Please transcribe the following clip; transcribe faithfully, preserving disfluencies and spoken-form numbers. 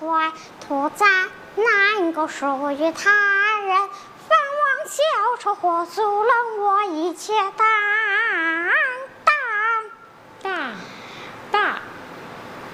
外，屠宰难够属于他人。饭碗小丑或足冷我一切担。